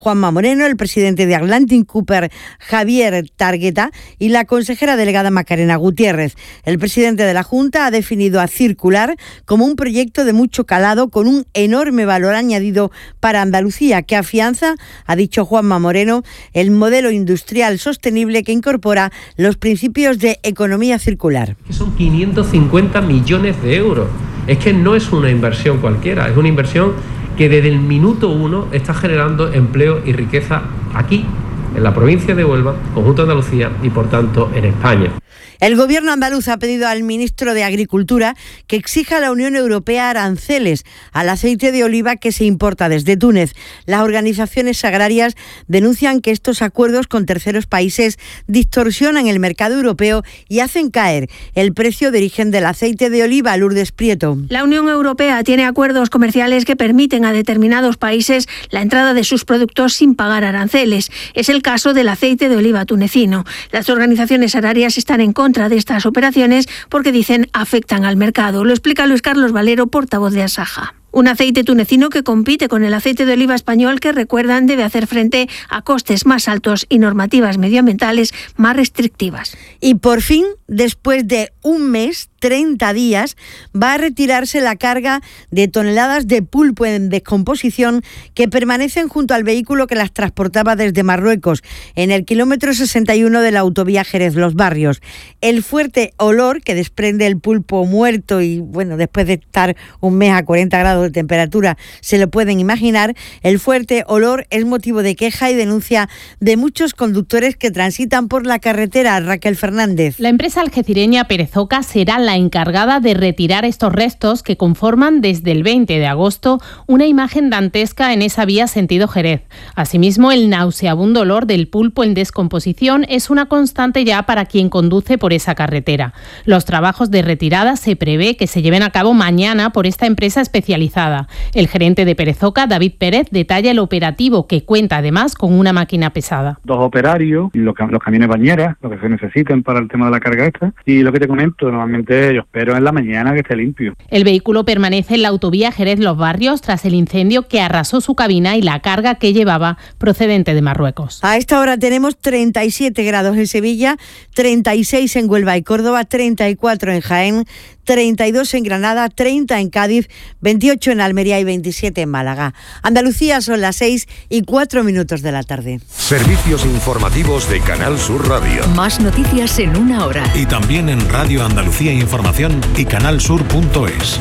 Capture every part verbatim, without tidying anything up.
Juanma Moreno, el presidente de Atlantic Cooper, Javier Targueta, y la consejera delegada Macarena Gutiérrez. El presidente de la Junta ha definido a Circular como un proyecto de mucho calado con un enorme valor añadido para Andalucía, que afianza, ha dicho Juanma Moreno, el modelo industrial sostenible que incorpora los principios de economía circular. Son quinientos cincuenta millones de euros. Es que no es una inversión cualquiera, es una inversión que desde el minuto uno está generando empleo y riqueza aquí, en la provincia de Huelva, conjunto de Andalucía y, por tanto, en España. El gobierno andaluz ha pedido al ministro de Agricultura que exija a la Unión Europea aranceles al aceite de oliva que se importa desde Túnez. Las organizaciones agrarias denuncian que estos acuerdos con terceros países distorsionan el mercado europeo y hacen caer el precio de origen del aceite de oliva. Lourdes Prieto. La Unión Europea tiene acuerdos comerciales que permiten a determinados países la entrada de sus productos sin pagar aranceles. Es el caso del aceite de oliva tunecino. Las organizaciones agrarias están en contra de estas operaciones porque dicen afectan al mercado. Lo explica Luis Carlos Valero, portavoz de Asaja. Un aceite tunecino que compite con el aceite de oliva español que, recuerdan, debe hacer frente a costes más altos y normativas medioambientales más restrictivas. Y por fin, después de un mes, treinta días, va a retirarse la carga de toneladas de pulpo en descomposición que permanecen junto al vehículo que las transportaba desde Marruecos, en el kilómetro sesenta y uno de la autovía Jerez-Los Barrios. El fuerte olor que desprende el pulpo muerto y, bueno, después de estar un mes a cuarenta grados de temperatura, se lo pueden imaginar, el fuerte olor es motivo de queja y denuncia de muchos conductores que transitan por la carretera. Raquel Fernández. La empresa algecireña Perezoca será la encargada de retirar estos restos que conforman desde el veinte de agosto una imagen dantesca en esa vía sentido Jerez. Asimismo, el nauseabundo olor del pulpo en descomposición es una constante ya para quien conduce por esa carretera. Los trabajos de retirada se prevé que se lleven a cabo mañana por esta empresa especializada. El gerente de Perezoca, David Pérez, detalla el operativo que cuenta además con una máquina pesada. Dos operarios, los, los camiones bañeras, lo que se necesiten para el tema de la carga esta, y lo que te comento, normalmente yo espero en la mañana que esté limpio. El vehículo permanece en la autovía Jerez-Los Barrios tras el incendio que arrasó su cabina y la carga que llevaba procedente de Marruecos. A esta hora tenemos treinta y siete grados en Sevilla, treinta y seis en Huelva y Córdoba, treinta y cuatro en Jaén, treinta y dos en Granada, treinta en Cádiz, veintiocho en Almería y veintisiete en Málaga. Andalucía, son las seis y cuatro minutos de la tarde. Servicios informativos de Canal Sur Radio. Más noticias en una hora. Y también en Radio Andalucía Información y canalsur punto es.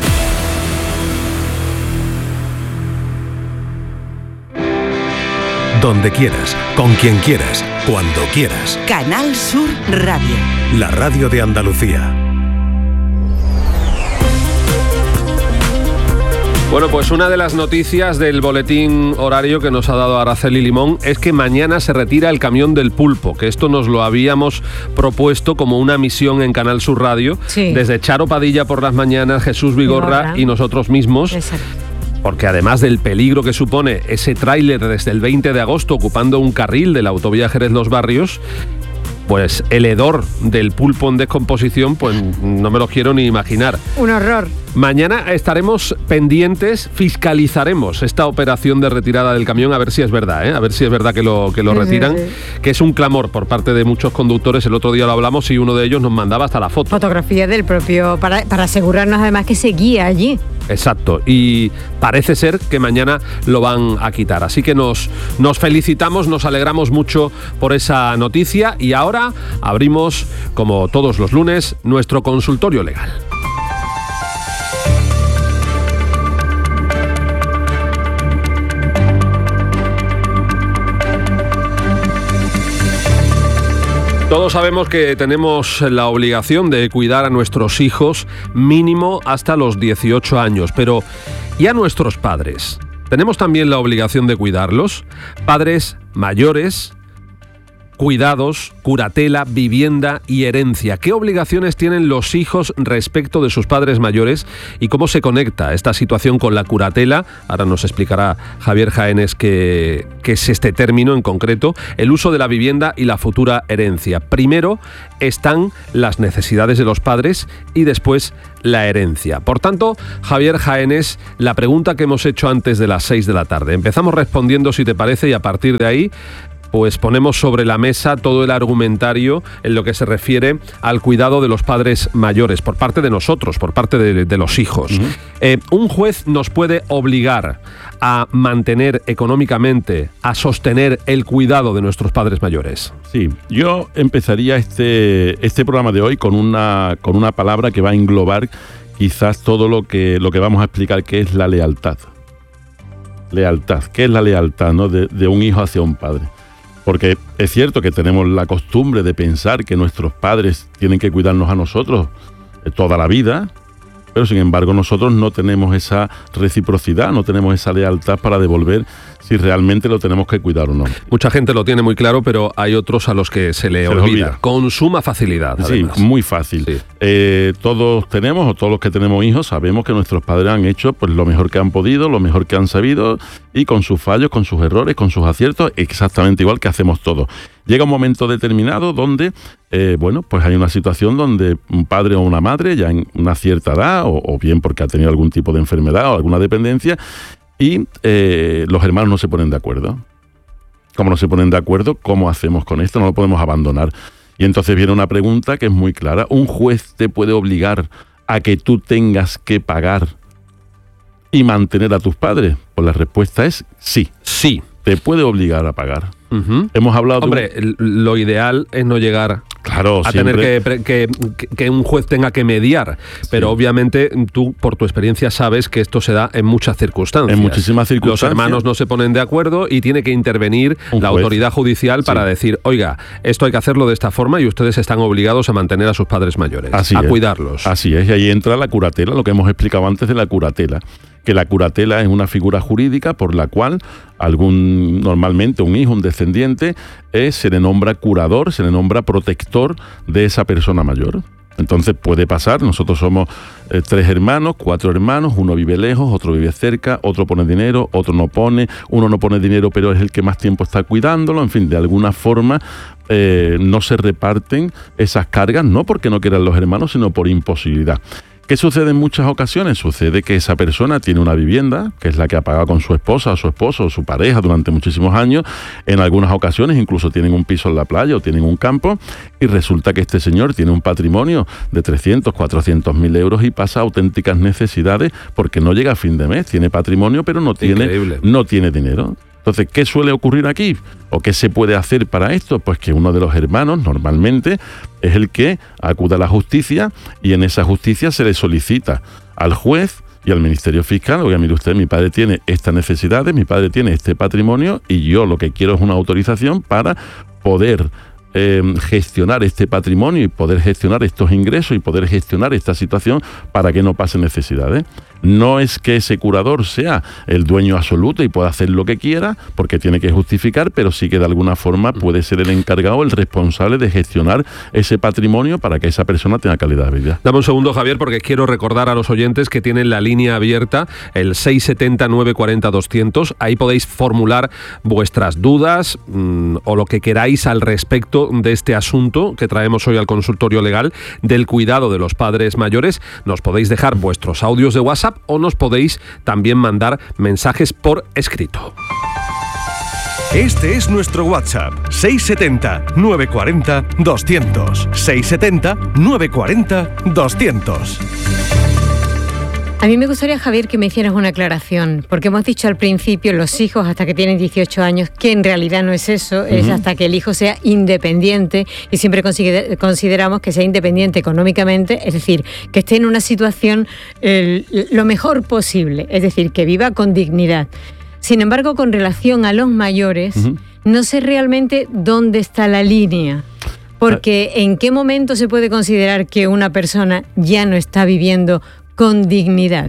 Donde quieras, con quien quieras, cuando quieras. Canal Sur Radio. La radio de Andalucía. Bueno, pues una de las noticias del boletín horario que nos ha dado Araceli Limón es que mañana se retira el camión del pulpo, que esto nos lo habíamos propuesto como una misión en Canal Sur Radio, sí. Desde Charo Padilla por las mañanas, Jesús Vigorra, Vigorra. y nosotros mismos. Exacto. Porque además del peligro que supone ese tráiler desde el veinte de agosto ocupando un carril de la autovía Jerez-Los Barrios, pues el hedor del pulpo en descomposición, pues no me lo quiero ni imaginar. Un horror. Mañana estaremos pendientes, fiscalizaremos esta operación de retirada del camión, a ver si es verdad, ¿eh? A ver si es verdad que lo, que lo retiran, sí, sí. Que es un clamor por parte de muchos conductores. El otro día lo hablamos y uno de ellos nos mandaba hasta la foto. Fotografía del propio, para, para asegurarnos además que seguía allí. Exacto, y parece ser que mañana lo van a quitar. Así que nos, nos felicitamos, nos alegramos mucho por esa noticia y ahora abrimos, como todos los lunes, nuestro consultorio legal. Todos sabemos que tenemos la obligación de cuidar a nuestros hijos mínimo hasta los dieciocho años, pero ¿y a nuestros padres? ¿Tenemos también la obligación de cuidarlos? Padres mayores, cuidados, curatela, vivienda y herencia. ¿Qué obligaciones tienen los hijos respecto de sus padres mayores y cómo se conecta esta situación con la curatela? Ahora nos explicará Javier Jaénes qué, qué es este término en concreto. El uso de la vivienda y la futura herencia. Primero están las necesidades de los padres y después la herencia. Por tanto, Javier Jaénes, la pregunta que hemos hecho antes de las seis de la tarde. Empezamos respondiendo, si te parece, y a partir de ahí pues ponemos sobre la mesa todo el argumentario en lo que se refiere al cuidado de los padres mayores, por parte de nosotros, por parte de, de los hijos. Uh-huh. Eh, un juez nos puede obligar a mantener económicamente, a sostener el cuidado de nuestros padres mayores. Sí, yo empezaría este, este programa de hoy con una, con una palabra que va a englobar quizás todo lo que, lo que vamos a explicar, que es la lealtad. Lealtad. ¿Qué es la lealtad, no? de, de un hijo hacia un padre? Porque es cierto que tenemos la costumbre de pensar que nuestros padres tienen que cuidarnos a nosotros toda la vida, pero sin embargo nosotros no tenemos esa reciprocidad, no tenemos esa lealtad para devolver si realmente lo tenemos que cuidar o no. Mucha gente lo tiene muy claro, pero hay otros a los que se le se olvida, olvida, con suma facilidad. Además. Sí, muy fácil. Sí. Eh, todos tenemos, o todos los que tenemos hijos, sabemos que nuestros padres han hecho pues lo mejor que han podido, lo mejor que han sabido, y con sus fallos, con sus errores, con sus aciertos, exactamente igual que hacemos todos. Llega un momento determinado donde, eh, bueno, pues hay una situación donde un padre o una madre, ya en una cierta edad, o, o bien porque ha tenido algún tipo de enfermedad o alguna dependencia, y eh, los hermanos no se ponen de acuerdo. Como no se ponen de acuerdo, ¿cómo hacemos con esto? No lo podemos abandonar. Y entonces viene una pregunta que es muy clara. ¿Un juez te puede obligar a que tú tengas que pagar y mantener a tus padres? Pues la respuesta es sí. Sí. Te puede obligar a pagar. Uh-huh. Hemos hablado... Hombre, de un... lo ideal es no llegar claro, a siempre... tener que, que, que un juez tenga que mediar, pero sí. Obviamente tú, por tu experiencia, sabes que esto se da en muchas circunstancias. En muchísimas circunstancias. Los hermanos no se ponen de acuerdo y tiene que intervenir un la juez. autoridad judicial para sí. decir, oiga, esto hay que hacerlo de esta forma y ustedes están obligados a mantener a sus padres mayores, Así a es. cuidarlos. Así es, y ahí entra la curatela, lo que hemos explicado antes de la curatela. Que la curatela es una figura jurídica por la cual algún normalmente un hijo, un descendiente, eh, se le nombra curador, se le nombra protector de esa persona mayor. Entonces puede pasar, nosotros somos eh, tres hermanos, cuatro hermanos, uno vive lejos, otro vive cerca, otro pone dinero, otro no pone, uno no pone dinero pero es el que más tiempo está cuidándolo, en fin, de alguna forma eh, no se reparten esas cargas, no porque no quieran los hermanos, sino por imposibilidad. ¿Qué sucede en muchas ocasiones? Sucede que esa persona tiene una vivienda, que es la que ha pagado con su esposa, su esposo o su pareja durante muchísimos años. En algunas ocasiones incluso tienen un piso en la playa o tienen un campo, y resulta que este señor tiene un patrimonio de trescientos, cuatrocientos mil euros y pasa auténticas necesidades porque no llega a fin de mes. Tiene patrimonio pero no tiene, no tiene dinero. Entonces, ¿qué suele ocurrir aquí? ¿O qué se puede hacer para esto? Pues que uno de los hermanos, normalmente, es el que acude a la justicia y en esa justicia se le solicita al juez y al Ministerio Fiscal, oiga, mire usted, mi padre tiene estas necesidades, mi padre tiene este patrimonio y yo lo que quiero es una autorización para poder eh, gestionar este patrimonio y poder gestionar estos ingresos y poder gestionar esta situación para que no pase necesidades. No es que ese curador sea el dueño absoluto y pueda hacer lo que quiera, porque tiene que justificar, pero sí que de alguna forma puede ser el encargado, el responsable de gestionar ese patrimonio para que esa persona tenga calidad de vida. Dame un segundo, Javier, porque quiero recordar a los oyentes que tienen la línea abierta, el seis setenta, nueve cuarenta, doscientos. Ahí podéis formular vuestras dudas mmm, o lo que queráis al respecto de este asunto que traemos hoy al consultorio legal del cuidado de los padres mayores. Nos podéis dejar vuestros audios de WhatsApp o nos podéis también mandar mensajes por escrito. Este es nuestro WhatsApp, seis setenta, nueve cuarenta, doscientos. seis setenta, nueve cuarenta, doscientos. A mí me gustaría, Javier, que me hicieras una aclaración, porque hemos dicho al principio los hijos hasta que tienen dieciocho años, que en realidad no es eso, uh-huh. es hasta que el hijo sea independiente, y siempre consideramos que sea independiente económicamente, es decir, que esté en una situación eh, lo mejor posible, es decir, que viva con dignidad. Sin embargo, con relación a los mayores, uh-huh. no sé realmente dónde está la línea. Porque ¿en qué momento se puede considerar que una persona ya no está viviendo con dignidad?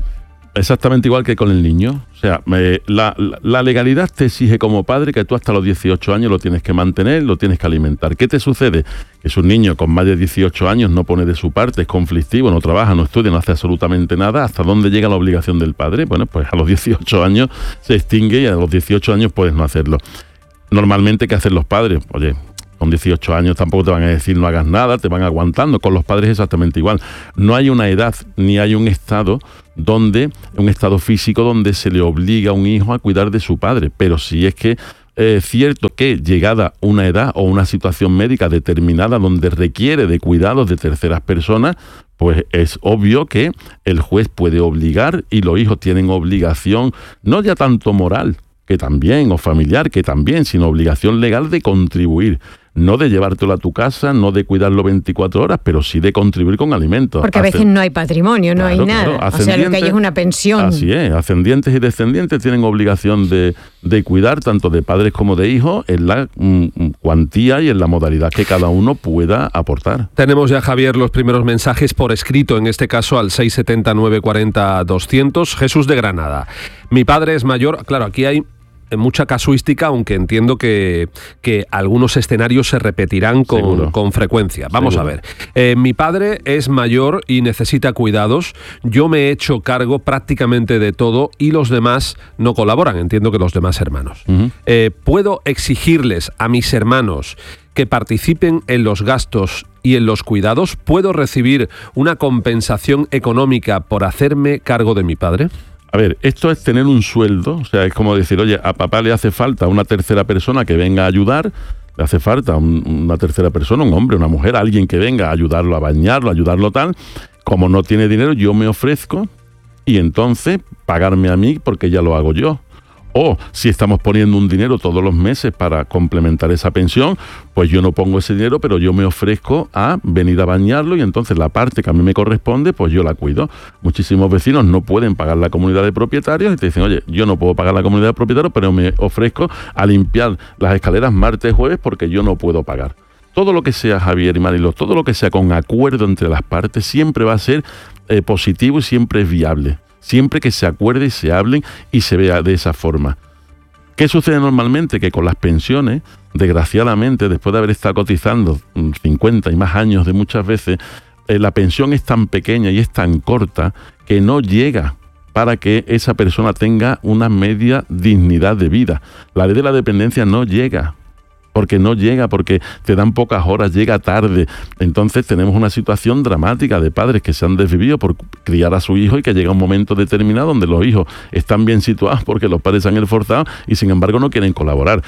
Exactamente igual que con el niño. O sea, eh, la, la, la legalidad te exige como padre que tú hasta los dieciocho años lo tienes que mantener, lo tienes que alimentar. ¿Qué te sucede? Que si un niño con más de dieciocho años no pone de su parte, es conflictivo, no trabaja, no estudia, no hace absolutamente nada, ¿hasta dónde llega la obligación del padre? Bueno, pues a los dieciocho años se extingue y a los dieciocho años puedes no hacerlo. Normalmente, ¿qué hacen los padres? Oye, con dieciocho años tampoco te van a decir no hagas nada, te van aguantando. Con los padres exactamente igual. No hay una edad ni hay un estado donde, un estado físico donde se le obliga a un hijo a cuidar de su padre. Pero sí es que es cierto que llegada una edad o una situación médica determinada donde requiere de cuidados de terceras personas, pues es obvio que el juez puede obligar y los hijos tienen obligación, no ya tanto moral, que también, o familiar, que también, sino obligación legal de contribuir. No de llevártelo a tu casa, no de cuidarlo veinticuatro horas, pero sí de contribuir con alimentos. Porque a veces no hay patrimonio, no claro, hay nada. Claro, o sea, lo que hay es una pensión. Así es, ascendientes y descendientes tienen obligación de, de cuidar tanto de padres como de hijos en la mm, cuantía y en la modalidad que cada uno pueda aportar. Tenemos ya, Javier, los primeros mensajes por escrito, en este caso al seis setenta, nueve cuarenta, doscientos. Jesús de Granada. Mi padre es mayor, claro, aquí hay mucha casuística, aunque entiendo que, que algunos escenarios se repetirán con, con frecuencia. Vamos Seguro. a ver. Eh, mi padre es mayor y necesita cuidados. Yo me he hecho cargo prácticamente de todo y los demás no colaboran. Entiendo que los demás hermanos. Uh-huh. Eh, ¿Puedo exigirles a mis hermanos que participen en los gastos y en los cuidados? ¿Puedo recibir una compensación económica por hacerme cargo de mi padre? A ver, esto es tener un sueldo, o sea, es como decir, oye, a papá le hace falta una tercera persona que venga a ayudar, le hace falta un, una tercera persona, un hombre, una mujer, alguien que venga a ayudarlo a bañarlo, a ayudarlo tal. Como no tiene dinero, yo me ofrezco y entonces pagarme a mí porque ya lo hago yo. O si estamos poniendo un dinero todos los meses para complementar esa pensión, pues yo no pongo ese dinero, pero yo me ofrezco a venir a bañarlo y entonces la parte que a mí me corresponde, pues yo la cuido. Muchísimos vecinos no pueden pagar la comunidad de propietarios y te dicen, oye, yo no puedo pagar la comunidad de propietarios, pero me ofrezco a limpiar las escaleras martes, jueves, porque yo no puedo pagar. Todo lo que sea, Javier y Mariló, todo lo que sea con acuerdo entre las partes siempre va a ser eh, positivo y siempre es viable. Siempre que se acuerde y se hablen y se vea de esa forma. ¿Qué sucede normalmente? Que con las pensiones, desgraciadamente, después de haber estado cotizando cincuenta y más años de muchas veces, eh, la pensión es tan pequeña y es tan corta que no llega para que esa persona tenga una media dignidad de vida. La ley de la dependencia no llega. Porque no llega, porque te dan pocas horas, llega tarde. Entonces tenemos una situación dramática de padres que se han desvivido por criar a su hijo y que llega un momento determinado donde los hijos están bien situados porque los padres se han esforzado y sin embargo no quieren colaborar.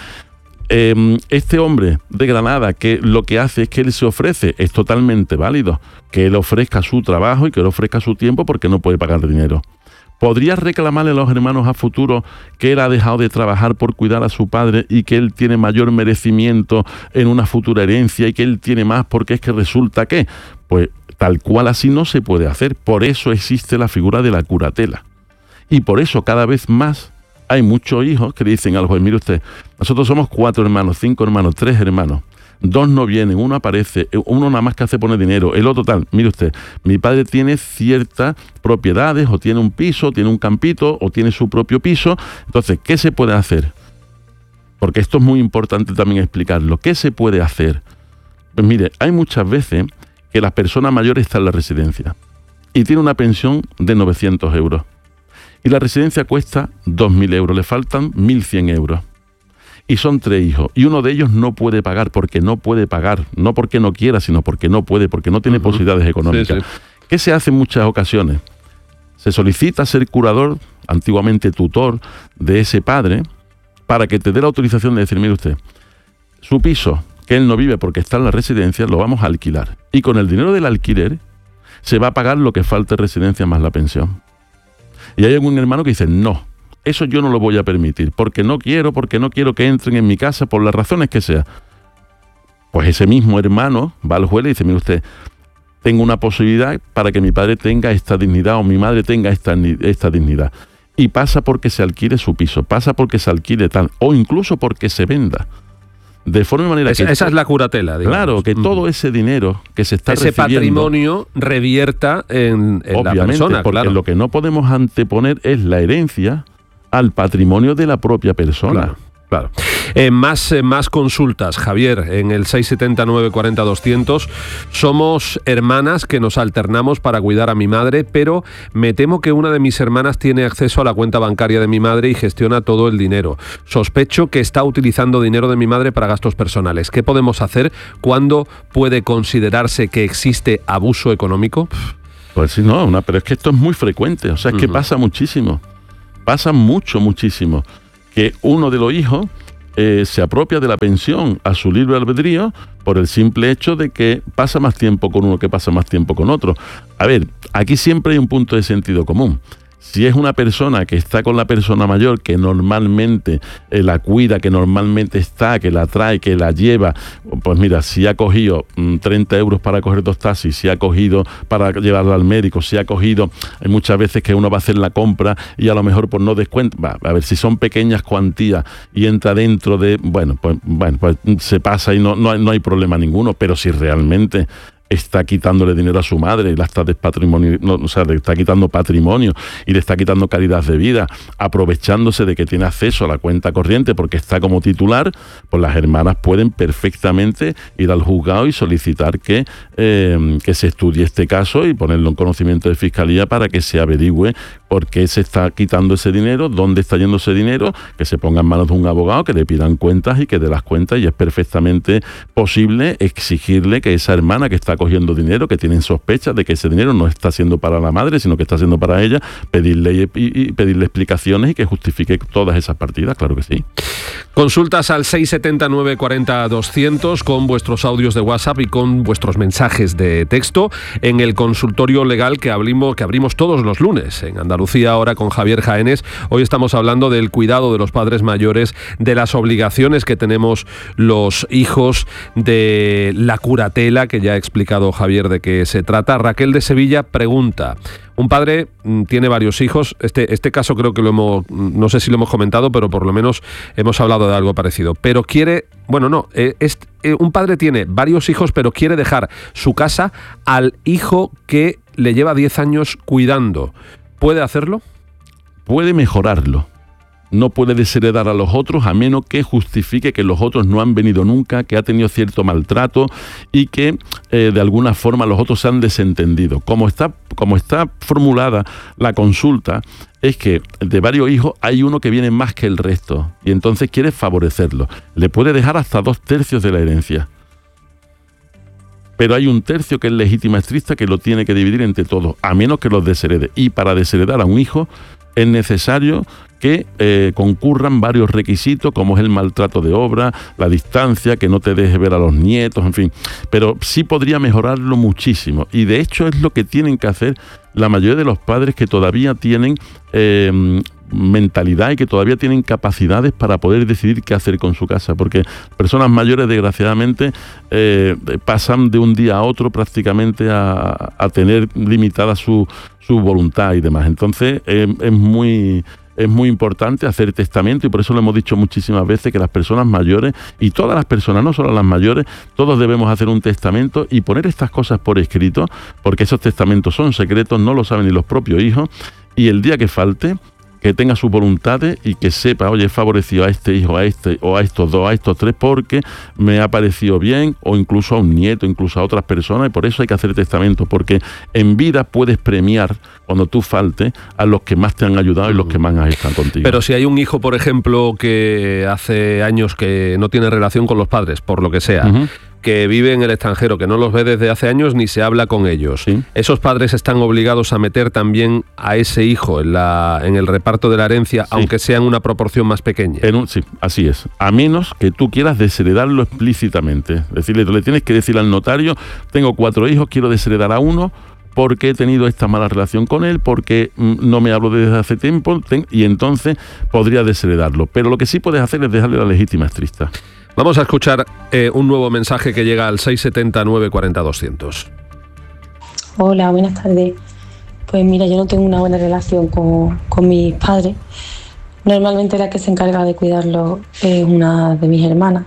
Eh, este hombre de Granada, que lo que hace es que él se ofrece, es totalmente válido, que él ofrezca su trabajo y que él ofrezca su tiempo porque no puede pagar dinero. ¿Podrías reclamarle a los hermanos a futuro que él ha dejado de trabajar por cuidar a su padre y que él tiene mayor merecimiento en una futura herencia y que él tiene más porque es que resulta que? Pues tal cual así no se puede hacer. Por eso existe la figura de la curatela. Y por eso cada vez más hay muchos hijos que le dicen al juez, mire usted, nosotros somos cuatro hermanos, cinco hermanos, tres hermanos. Dos no vienen, uno aparece, uno nada más que hace poner dinero, el otro tal. Mire usted, mi padre tiene ciertas propiedades, o tiene un piso, tiene un campito, o tiene su propio piso. Entonces, ¿qué se puede hacer? Porque esto es muy importante también explicarlo. ¿Qué se puede hacer? Pues mire, hay muchas veces que la persona mayor está en la residencia y tiene una pensión de novecientos euros. Y la residencia cuesta dos mil euros, le faltan mil cien euros. Y son tres hijos, y uno de ellos no puede pagar porque no puede pagar, no porque no quiera, sino porque no puede, porque no tiene uh-huh. posibilidades económicas. Sí, sí. ¿Qué se hace en muchas ocasiones? Se solicita ser curador, antiguamente tutor, de ese padre, para que te dé la autorización de decir, mire usted, su piso, que él no vive porque está en la residencia, lo vamos a alquilar. Y con el dinero del alquiler se va a pagar lo que falte de residencia más la pensión. Y hay algún hermano que dice, no, eso yo no lo voy a permitir, porque no quiero, porque no quiero que entren en mi casa por las razones que sea. Pues ese mismo hermano va al juez y dice, mire usted, tengo una posibilidad para que mi padre tenga esta dignidad o mi madre tenga esta, esta dignidad. Y pasa porque se alquile su piso, pasa porque se alquile tal, o incluso porque se venda. De forma y manera esa, que... Esa es la curatela, digamos. Claro, que todo ese dinero que se está ese recibiendo... patrimonio revierta en, en la persona, porque claro. lo que no podemos anteponer es la herencia al patrimonio de la propia persona. Claro. Claro. Eh, más, eh, más consultas, Javier, en el seis siete nueve cuatro cero doscientos. Somos hermanas que nos alternamos para cuidar a mi madre, pero me temo que una de mis hermanas tiene acceso a la cuenta bancaria de mi madre y gestiona todo el dinero. Sospecho que está utilizando dinero de mi madre para gastos personales. ¿Qué podemos hacer? ¿Cuándo puede considerarse que existe abuso económico? Pues sí, no, una, pero es que esto es muy frecuente, o sea, es uh-huh. que pasa muchísimo. Pasa mucho, muchísimo. Que uno de los hijos eh, se apropia de la pensión a su libre albedrío por el simple hecho de que pasa más tiempo con uno que pasa más tiempo con otro. A ver, aquí siempre hay un punto de sentido común. Si es una persona que está con la persona mayor, que normalmente eh, la cuida, que normalmente está, que la trae, que la lleva, pues mira, si ha cogido mmm, treinta euros para coger dos taxis, si ha cogido para llevarla al médico, si ha cogido, hay muchas veces que uno va a hacer la compra y a lo mejor por no descuento, va, a ver, si son pequeñas cuantías y entra dentro de, bueno, pues, bueno, pues se pasa y no, no, hay, no hay problema ninguno, pero si realmente está quitándole dinero a su madre y la está despatrimonio, no, o sea, le está quitando patrimonio y le está quitando calidad de vida, aprovechándose de que tiene acceso a la cuenta corriente porque está como titular, pues las hermanas pueden perfectamente ir al juzgado y solicitar que, eh, que se estudie este caso y ponerlo en conocimiento de fiscalía para que se averigüe por qué se está quitando ese dinero, dónde está yendo ese dinero, que se ponga en manos de un abogado, que le pidan cuentas y que dé las cuentas, y es perfectamente posible exigirle que esa hermana que está cogiendo dinero, que tienen sospechas de que ese dinero no está siendo para la madre, sino que está siendo para ella, pedirle y, y pedirle explicaciones y que justifique todas esas partidas, claro que sí. Consultas al seis siete nueve cuatro cero doscientos con vuestros audios de WhatsApp y con vuestros mensajes de texto en el consultorio legal que abrimos, que abrimos todos los lunes en Andalucía Ahora con Javier Jaénes. Hoy estamos hablando del cuidado de los padres mayores, de las obligaciones que tenemos los hijos, de la curatela, que ya ha explicado Javier de qué se trata. Raquel de Sevilla pregunta: un padre mm, tiene varios hijos, este, este caso creo que lo hemos, no sé si lo hemos comentado, pero por lo menos hemos hablado de algo parecido, pero quiere, bueno no, eh, es, eh, un padre tiene varios hijos, pero quiere dejar su casa al hijo que le lleva diez años cuidando. ¿Puede hacerlo? Puede mejorarlo. No puede desheredar a los otros a menos que justifique que los otros no han venido nunca, que ha tenido cierto maltrato y que eh, de alguna forma los otros se han desentendido. Como está, como está formulada la consulta, es que de varios hijos hay uno que viene más que el resto y entonces quiere favorecerlo. Le puede dejar hasta dos tercios de la herencia. Pero hay un tercio que es legítima estricta que lo tiene que dividir entre todos, a menos que los desherede. Y para desheredar a un hijo es necesario que eh, concurran varios requisitos, como es el maltrato de obra, la distancia, que no te deje ver a los nietos, en fin. Pero sí podría mejorarlo muchísimo. Y de hecho es lo que tienen que hacer la mayoría de los padres que todavía tienen eh, mentalidad y que todavía tienen capacidades para poder decidir qué hacer con su casa, porque personas mayores desgraciadamente eh, pasan de un día a otro prácticamente a, a tener limitada su, su voluntad y demás. Entonces eh, es muy... Es muy importante hacer testamento y por eso lo hemos dicho muchísimas veces que las personas mayores y todas las personas, no solo las mayores, todos debemos hacer un testamento y poner estas cosas por escrito, porque esos testamentos son secretos, no lo saben ni los propios hijos, y el día que falte, que tenga sus voluntades y que sepa, oye, he favorecido a este hijo, a este, o a estos dos, a estos tres, porque me ha parecido bien, o incluso a un nieto, incluso a otras personas, y por eso hay que hacer testamento, porque en vida puedes premiar, cuando tú faltes, a los que más te han ayudado y los que más han estado contigo. Pero si hay un hijo, por ejemplo, que hace años que no tiene relación con los padres, por lo que sea, uh-huh. que vive en el extranjero, que no los ve desde hace años ni se habla con ellos. ¿Sí? ¿Esos padres están obligados a meter también a ese hijo en, la, en el reparto de la herencia, sí. aunque sea en una proporción más pequeña? En un, sí, así es. A menos que tú quieras desheredarlo explícitamente. Es decir, le tienes que decir al notario, tengo cuatro hijos, quiero desheredar a uno porque he tenido esta mala relación con él, porque mm, no me hablo desde hace tiempo, ten, y entonces podría desheredarlo. Pero lo que sí puedes hacer es dejarle la legítima estricta. Vamos a escuchar eh, un nuevo mensaje que llega al seis siete nueve cuatro cero doscientos. Hola, buenas tardes. Pues mira, yo no tengo una buena relación con, con mis padres. Normalmente la que se encarga de cuidarlos es una de mis hermanas.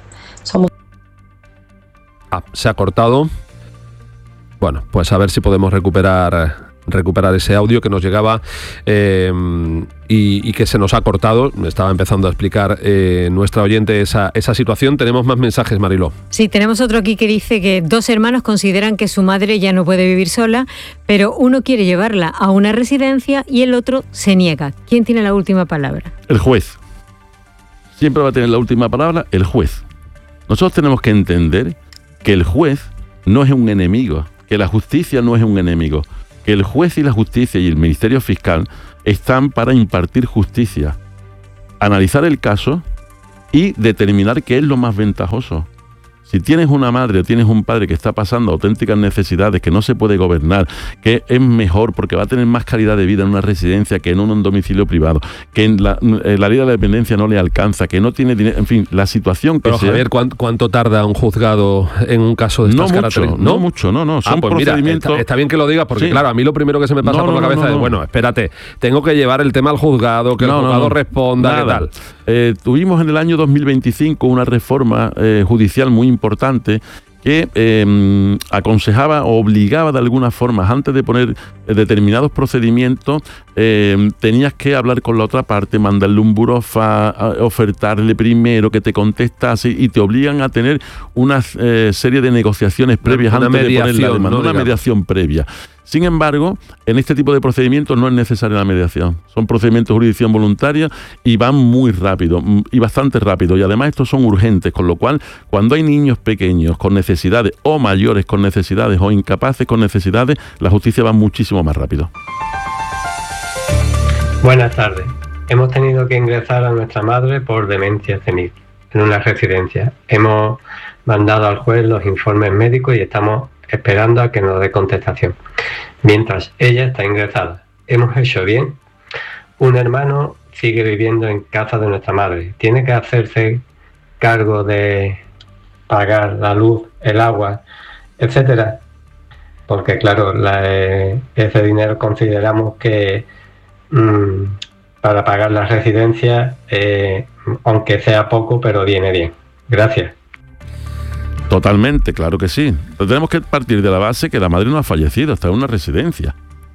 Somos... Ah, se ha cortado. Bueno, pues a ver si podemos recuperar recuperar ese audio que nos llegaba eh, y, y que se nos ha cortado. Me estaba empezando a explicar eh, nuestra oyente esa, esa situación. Tenemos más mensajes, Mariló. Sí, tenemos otro aquí que dice que dos hermanos consideran que su madre ya no puede vivir sola, pero uno quiere llevarla a una residencia y el otro se niega. ¿Quién tiene la última palabra? El juez. Siempre va a tener la última palabra el juez. Nosotros tenemos que entender que el juez no es un enemigo, que la justicia no es un enemigo, que el juez y la justicia y el Ministerio Fiscal están para impartir justicia, analizar el caso y determinar qué es lo más ventajoso. Si tienes una madre o tienes un padre que está pasando auténticas necesidades, que no se puede gobernar, que es mejor porque va a tener más calidad de vida en una residencia que en un domicilio privado, que en la, en la ley de la dependencia no le alcanza, que no tiene dinero, en fin, la situación que Pero sea... Javier, ¿cuánto, ¿cuánto tarda un juzgado en un caso de estas no características? Mucho, no, no mucho, no, no, son ah, pues procedimientos... Mira, está, está bien que lo digas porque, sí. claro, a mí lo primero que se me pasa no, por no, la cabeza no, no, es, bueno, espérate, tengo que llevar el tema al juzgado, que no, el juzgado no, no, responda, nada. ¿Qué tal? Eh, tuvimos en el año dos mil veinticinco una reforma eh, judicial muy importante que eh, aconsejaba o obligaba de alguna forma, antes de poner eh, determinados procedimientos, eh, tenías que hablar con la otra parte, mandarle un burofa, ofertarle primero que te contestase y te obligan a tener una eh, serie de negociaciones previas una, una antes de poner la demanda, ¿no? una Digamos. mediación previa. Sin embargo, en este tipo de procedimientos no es necesaria la mediación. Son procedimientos de jurisdicción voluntaria y van muy rápido, y bastante rápido. Y además estos son urgentes, con lo cual, cuando hay niños pequeños con necesidades, o mayores con necesidades, o incapaces con necesidades, la justicia va muchísimo más rápido. Buenas tardes. Hemos tenido que ingresar a nuestra madre por demencia senil en una residencia. Hemos mandado al juez los informes médicos y estamos esperando a que nos dé contestación. Mientras ella está ingresada, ¿hemos hecho bien? Un hermano sigue viviendo en casa de nuestra madre. ¿Tiene que hacerse cargo de pagar la luz, el agua, etcétera? Porque claro, la, eh, ese dinero consideramos que mmm, para pagar la residencia, eh, aunque sea poco, pero viene bien. Gracias. Totalmente, claro que sí. Pero tenemos que partir de la base que la madre no ha fallecido, está en una residencia.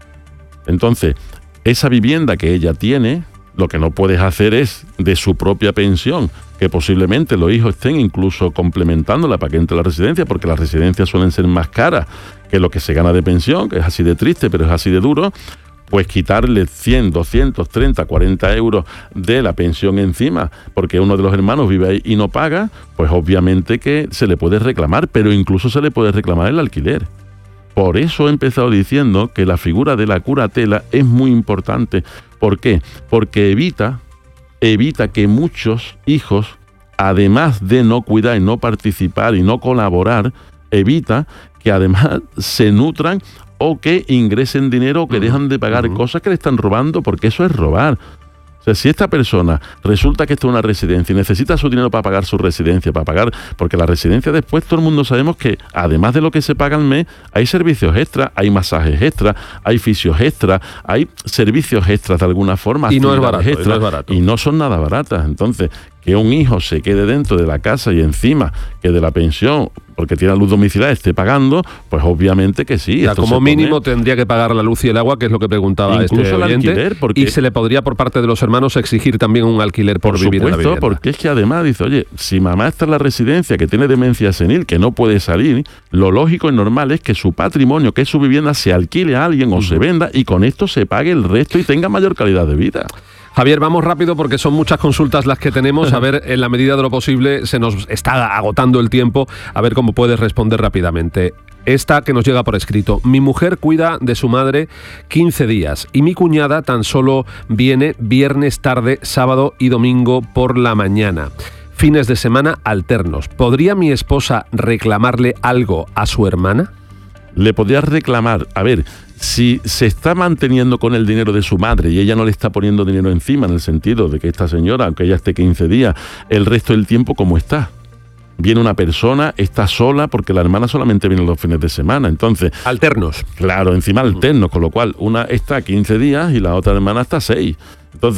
Entonces, esa vivienda que ella tiene, lo que no puedes hacer es de su propia pensión, que posiblemente los hijos estén incluso complementándola para que entre a la residencia, porque las residencias suelen ser más caras que lo que se gana de pensión, que es así de triste, pero es así de duro. Pues quitarle cien, doscientos, treinta, cuarenta euros de la pensión encima, porque uno de los hermanos vive ahí y no paga, pues obviamente que se le puede reclamar, pero incluso se le puede reclamar el alquiler. Por eso he empezado diciendo que la figura de la curatela es muy importante. ¿Por qué? Porque evita, evita que muchos hijos, además de no cuidar y no participar y no colaborar, evita que además se nutran o que ingresen dinero o que uh-huh. dejan de pagar uh-huh. cosas que le están robando, porque eso es robar. O sea, si esta persona resulta que está en una residencia y necesita su dinero para pagar su residencia, para pagar, porque la residencia después todo el mundo sabemos que además de lo que se paga al mes, hay servicios extras, hay masajes extras, hay fisios extras, hay servicios extras de alguna forma. Y no es barato, extras, y no es barato. Y no son nada baratas. Entonces, que un hijo se quede dentro de la casa y encima que de la pensión, porque tiene la luz domiciliaria, esté pagando, pues obviamente que sí. O sea, como mínimo pone... tendría que pagar la luz y el agua, que es lo que preguntaba incluso este el oyente, alquiler, porque... y se le podría por parte de los hermanos exigir también un alquiler por, por vivir supuesto, en la vivienda. Porque es que además dice, oye, si mamá está en la residencia, que tiene demencia senil, que no puede salir, lo lógico y normal es que su patrimonio, que es su vivienda, se alquile a alguien o uh-huh. se venda y con esto se pague el resto y tenga mayor calidad de vida. Javier, vamos rápido porque son muchas consultas las que tenemos. A ver, en la medida de lo posible, se nos está agotando el tiempo. A ver cómo puedes responder rápidamente. Esta que nos llega por escrito. Mi mujer cuida de su madre quince días y mi cuñada tan solo viene viernes tarde, sábado y domingo por la mañana. Fines de semana alternos. ¿Podría mi esposa reclamarle algo a su hermana? Le podría reclamar, a ver, si se está manteniendo con el dinero de su madre y ella no le está poniendo dinero encima, en el sentido de que esta señora, aunque ella esté quince días, el resto del tiempo, ¿cómo está? Viene una persona, está sola, porque la hermana solamente viene los fines de semana, entonces... Alternos. Claro, encima alternos, con lo cual una está quince días y la otra hermana está seis. Entonces,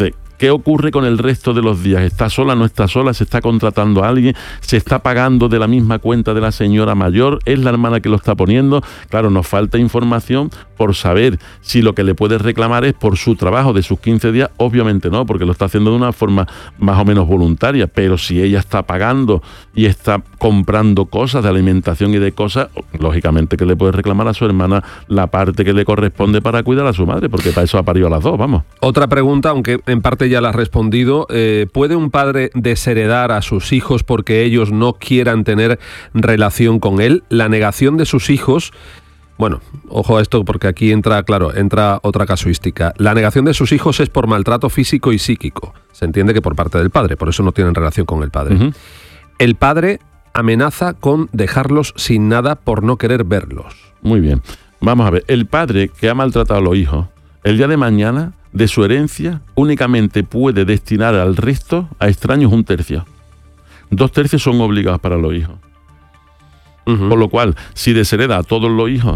¿Qué ocurre con el resto de los días? ¿Está sola, no está sola? ¿Se está contratando a alguien? ¿Se está pagando de la misma cuenta de la señora mayor? ¿Es la hermana que lo está poniendo? Claro, nos falta información por saber si lo que le puede reclamar es por su trabajo de sus quince días. Obviamente no, porque lo está haciendo de una forma más o menos voluntaria, pero si ella está pagando y está comprando cosas de alimentación y de cosas, lógicamente que le puede reclamar a su hermana la parte que le corresponde para cuidar a su madre, porque para eso ha parido a las dos, vamos. Otra pregunta, aunque en parte ya la has respondido, eh, ¿puede un padre desheredar a sus hijos porque ellos no quieran tener relación con él? La negación de sus hijos... Bueno, ojo a esto porque aquí entra, claro, entra otra casuística. La negación de sus hijos es por maltrato físico y psíquico. Se entiende que por parte del padre, por eso no tienen relación con el padre. Uh-huh. El padre amenaza con dejarlos sin nada por no querer verlos. Muy bien. Vamos a ver, el padre que ha maltratado a los hijos, el día de mañana, de su herencia, únicamente puede destinar al resto, a extraños, un tercio. Dos tercios son obligados para los hijos. Uh-huh. Por lo cual, si deshereda a todos los hijos,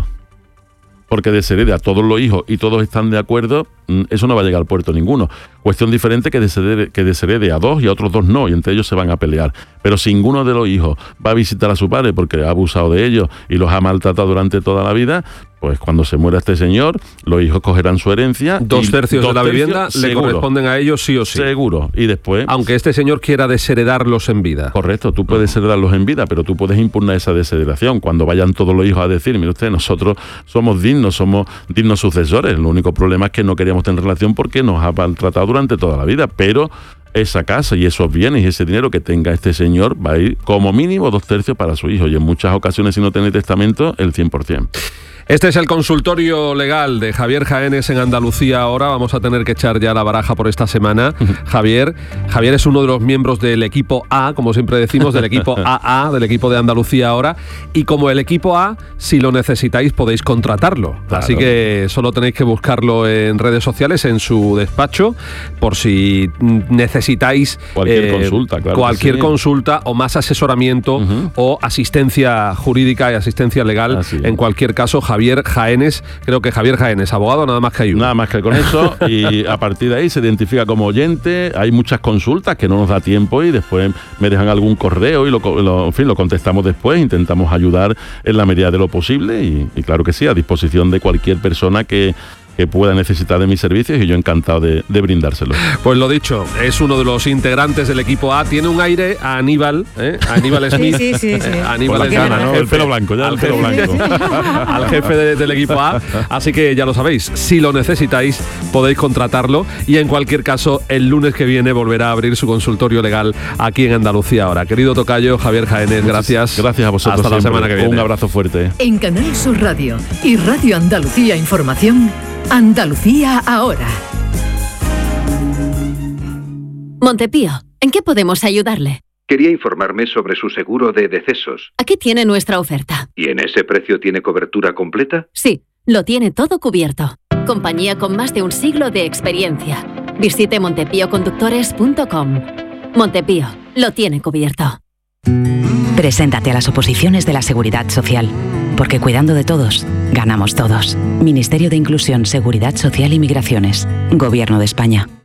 porque desherede a todos los hijos y todos están de acuerdo, eso no va a llegar al puerto ninguno. Cuestión diferente que desherede, que desherede a dos y a otros dos no, y entre ellos se van a pelear. Pero si ninguno de los hijos va a visitar a su padre porque ha abusado de ellos y los ha maltratado durante toda la vida, pues cuando se muera este señor, los hijos cogerán su herencia. Dos tercios dos de la tercios, vivienda seguro, le corresponden a ellos sí o sí. Seguro. Y después... Aunque este señor quiera desheredarlos en vida. Correcto, tú puedes heredarlos en vida, pero tú puedes impugnar esa desheredación. Cuando vayan todos los hijos a decir, mire usted, nosotros somos dignos, somos dignos sucesores. El único problema es que no queríamos tener relación porque nos ha maltratado durante toda la vida, pero... esa casa y esos bienes y ese dinero que tenga este señor va a ir como mínimo dos tercios para su hijo y en muchas ocasiones, si no tiene testamento, el cien por ciento. Este es el consultorio legal de Javier Jaénes en Andalucía Ahora. Vamos a tener que echar ya la baraja por esta semana. Javier, Javier es uno de los miembros del equipo A, como siempre decimos, del equipo A A, del equipo de Andalucía Ahora. Y como el equipo A, si lo necesitáis, podéis contratarlo. Claro. Así que solo tenéis que buscarlo en redes sociales, en su despacho, por si necesitáis cualquier eh, consulta, claro cualquier sí. consulta o más asesoramiento uh-huh. o asistencia jurídica y asistencia legal. En cualquier caso, Javier Javier Jaénes, creo que Javier Jaénes, abogado, nada más que hay uno. Nada más que con eso, y a partir de ahí se identifica como oyente. Hay muchas consultas que no nos da tiempo y después me dejan algún correo y lo, lo, en fin, lo contestamos después, intentamos ayudar en la medida de lo posible y, y claro que sí, a disposición de cualquier persona que que pueda necesitar de mis servicios y yo encantado de, de brindárselo. Pues lo dicho, es uno de los integrantes del equipo A, tiene un aire a Aníbal, ¿eh? a Aníbal Smith. Sí, sí, sí, sí. Eh, Aníbal es gana, ¿no? El pelo blanco, ya el pelo blanco. Al jefe de, del equipo A, así que ya lo sabéis, si lo necesitáis podéis contratarlo y en cualquier caso el lunes que viene volverá a abrir su consultorio legal aquí en Andalucía Ahora. Querido tocayo Javier Jaénes, gracias. Gracias a vosotros. Hasta siempre. La semana que viene. Un abrazo fuerte. En Canal Sur Radio y Radio Andalucía Información, Andalucía Ahora. Montepío, ¿en qué podemos ayudarle? Quería informarme sobre su seguro de decesos. Aquí tiene nuestra oferta. ¿Y en ese precio tiene cobertura completa? Sí, lo tiene todo cubierto. Compañía con más de un siglo de experiencia. Visite montepío conductores punto com. Montepío, lo tiene cubierto. Preséntate a las oposiciones de la Seguridad Social, porque cuidando de todos, ganamos todos. Ministerio de Inclusión, Seguridad Social y Migraciones. Gobierno de España.